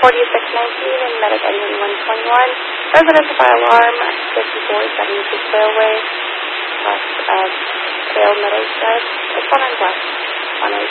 4619 and Medic Ending 121. Residential fire alarm, 5476 Railway, plus Trail Meadows Drive. It's 1 on West, on